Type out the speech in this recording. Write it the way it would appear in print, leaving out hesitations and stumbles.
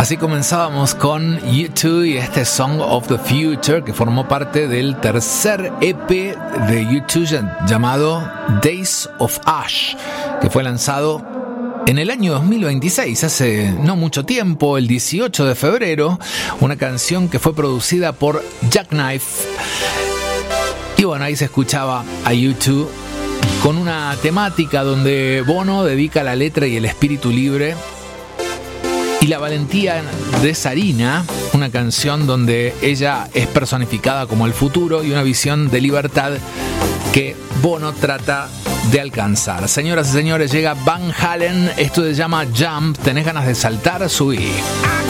Así comenzábamos con U2 y este Song of the Future, que formó parte del tercer EP de U2 llamado Days of Ash, que fue lanzado en el año 2026, hace no mucho tiempo, el 18 de febrero, una canción que fue producida por Jackknife. Y bueno, ahí se escuchaba a U2 con una temática donde Bono dedica la letra y el espíritu libre y la valentía de Sarina, una canción donde ella es personificada como el futuro y una visión de libertad que Bono trata de alcanzar. Señoras y señores, llega Van Halen, esto se llama Jump. ¿Tenés ganas de saltar? Subí.